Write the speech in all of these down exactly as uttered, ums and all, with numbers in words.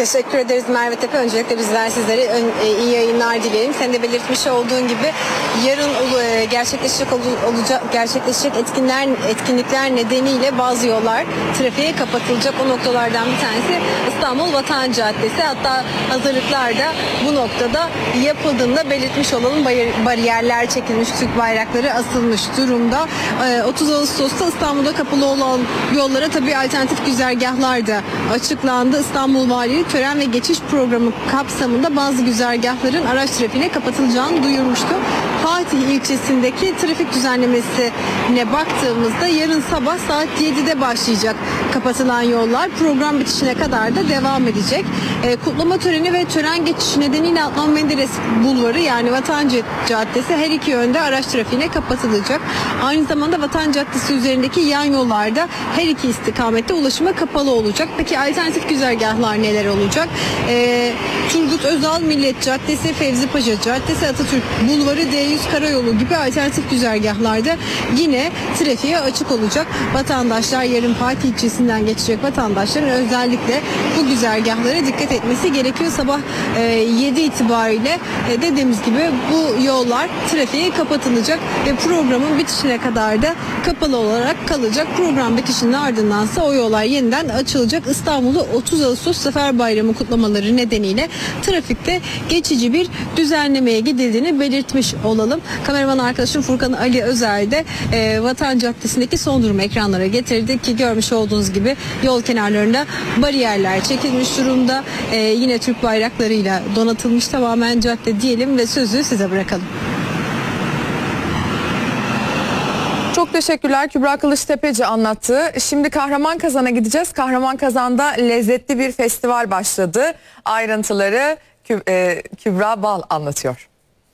Teşekkür ederiz Merve Tepe. Öncelikle bizler sizlere ön, e, iyi yayınlar dileyelim. Sen de belirtmiş olduğun gibi yarın e, gerçekleşecek ol, olacak gerçekleşecek etkinler etkinlikler nedeniyle bazı yollar trafiğe kapatılacak. O noktalardan bir tanesi İstanbul Vatan Caddesi. Hatta hazırlıklar da bu noktada yapıldığında belirtmiş olalım. Bariyerler çekilmiş, Türk bayrakları asılmış durumda. E, otuz Ağustos'ta İstanbul'da kapalı olan yollara tabii alternatif güzergahlar da açıklandı. İstanbul Valiliği tören ve geçiş programı kapsamında bazı güzergahların araç trafiğine kapatılacağını duyurmuştu. Fatih ilçesindeki trafik düzenlemesine baktığımızda yarın sabah saat yedide başlayacak kapatılan yollar. Program bitişine kadar da devam edecek. E, kutlama töreni ve tören geçişi nedeniyle Adnan Menderes Bulvarı yani Vatan Caddesi her iki yönde araç trafiğine kapatılacak. Aynı zamanda Vatan Caddesi üzerindeki yan yollarda her iki istikamette ulaşıma kapalı olacak. Peki alternatif güzergahlar neler olacak? E, Turgut Özal Millet Caddesi, Fevzi Paşa Caddesi, Atatürk Bulvarı, D yüz Karayolu gibi alternatif güzergahlarda yine trafiğe açık olacak. Vatandaşlar yarın Fatih ilçesinden geçecek vatandaşların özellikle bu güzergahlara dikkat etmesi gerekiyor. Sabah e, yedi itibariyle e, dediğimiz gibi bu yollar trafiğe kapatılacak ve programın bitişine kadar da kapalı olarak kalacak. Program bitişinin ardındansa o yollar yeniden açılacak. İstanbul'da otuz Ağustos Zafer Bayramı kutlamaları nedeniyle trafikte geçici bir düzenlemeye gidildiğini belirtmiş olalım. Kameraman arkadaşım Furkan Ali Özel de e, Vatan Caddesi'ndeki son durum ekranlara getirdi ki görmüş olduğunuz gibi yol kenarlarında bariyerler çekilmiş durumda. E, yine Türk bayraklarıyla donatılmış tamamen cadde diyelim ve sözü size bırakalım. Çok teşekkürler. Kübra Kılıçtepeci anlattı. Şimdi Kahramankazan'a gideceğiz. Kahramankazan'da lezzetli bir festival başladı. Ayrıntıları Kü e, Kübra Bal anlatıyor.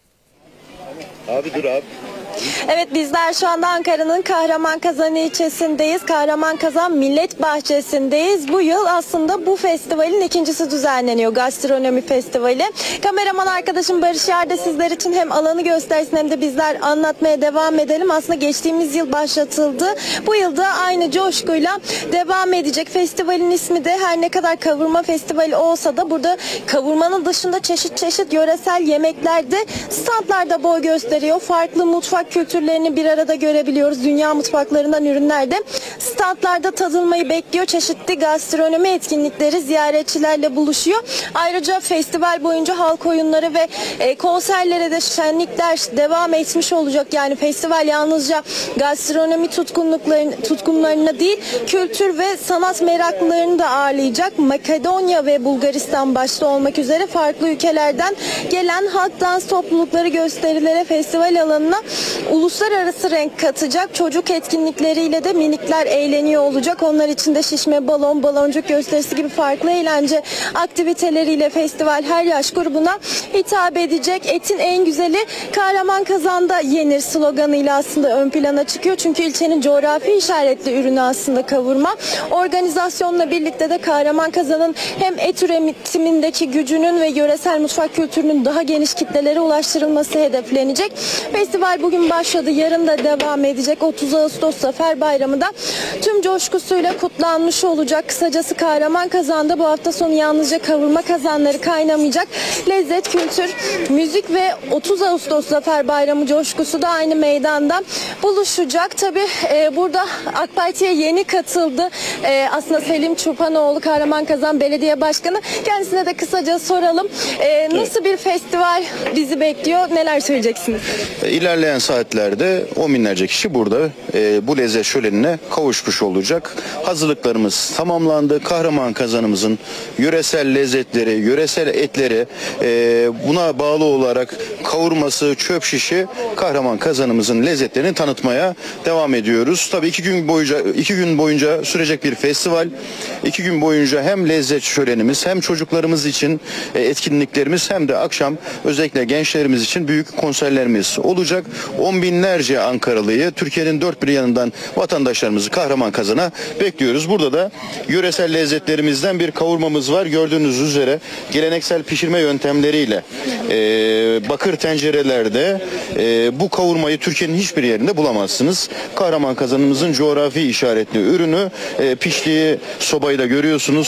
Abi dur abi. Evet, bizler şu anda Ankara'nın Kahramankazan ilçesindeyiz. Kahramankazan Millet Bahçesi'ndeyiz. Bu yıl aslında bu festivalin ikincisi düzenleniyor. Gastronomi Festivali. Kameraman arkadaşım Barış Yer de sizler için hem alanı göstersin hem de bizler anlatmaya devam edelim. Aslında geçtiğimiz yıl başlatıldı. Bu yılda aynı coşkuyla devam edecek. Festivalin ismi de her ne kadar kavurma festivali olsa da burada kavurmanın dışında çeşit çeşit yöresel yemekler de standlarda boy gösteriyor. Farklı mutfak kültürlerini bir arada görebiliyoruz. Dünya mutfaklarından ürünler de standlarda tadılmayı bekliyor. Çeşitli gastronomi etkinlikleri ziyaretçilerle buluşuyor. Ayrıca festival boyunca halk oyunları ve e, konserlere de şenlikler devam etmiş olacak. Yani festival yalnızca gastronomi tutkunluklarını, tutkunlarına değil, kültür ve sanat meraklılarını da ağırlayacak. Makedonya ve Bulgaristan başta olmak üzere farklı ülkelerden gelen halk dans toplulukları gösterilere festival alanına uluslararası renk katacak. Çocuk etkinlikleriyle de minikler eğleniyor olacak. Onlar için de şişme balon, baloncuk gösterisi gibi farklı eğlence aktiviteleriyle festival her yaş grubuna hitap edecek. Etin en güzeli Kahramankazan'da yenir sloganıyla aslında ön plana çıkıyor. Çünkü ilçenin coğrafi işaretli ürünü aslında kavurma. Organizasyonla birlikte de Kahramankazan'ın hem et üretimindeki gücünün ve yöresel mutfak kültürünün daha geniş kitlelere ulaştırılması hedeflenecek. Festival bugün başladı. Yarın da devam edecek. otuz Ağustos Zafer Bayramı da tüm coşkusuyla kutlanmış olacak. Kısacası Kahramankazan'da bu hafta sonu yalnızca kavurma kazanları kaynamayacak. Lezzet, kültür, müzik ve otuz Ağustos Zafer Bayramı coşkusu da aynı meydanda buluşacak. Tabi e, burada AK Parti'ye yeni katıldı. E, aslında Selim Çupanoğlu, Kahramankazan Belediye Başkanı. Kendisine de kısaca soralım. E, nasıl bir festival bizi bekliyor? Neler söyleyeceksiniz? İlerleyen saatlerde on binlerce kişi burada e, bu lezzet şölenine kavuşmuş olacak. Hazırlıklarımız tamamlandı. Kahramankazanımızın yöresel lezzetleri, yöresel etleri, e, buna bağlı olarak kavurması, çöp şişi Kahramankazanımızın lezzetlerini tanıtmaya devam ediyoruz. Tabii iki gün boyunca iki gün boyunca sürecek bir festival. İki gün boyunca hem lezzet şölenimiz hem çocuklarımız için e, etkinliklerimiz hem de akşam özellikle gençlerimiz için büyük konserlerimiz olacak. On binlerce Ankaralıyı, Türkiye'nin dört bir yanından vatandaşlarımızı Kahramankazan'a bekliyoruz. Burada da yöresel lezzetlerimizden bir kavurmamız var. Gördüğünüz üzere geleneksel pişirme yöntemleriyle e, bakır tencerelerde e, bu kavurmayı Türkiye'nin hiçbir yerinde bulamazsınız. Kahramankazanımızın coğrafi işaretli ürünü, e, piştiği sobayı da görüyorsunuz.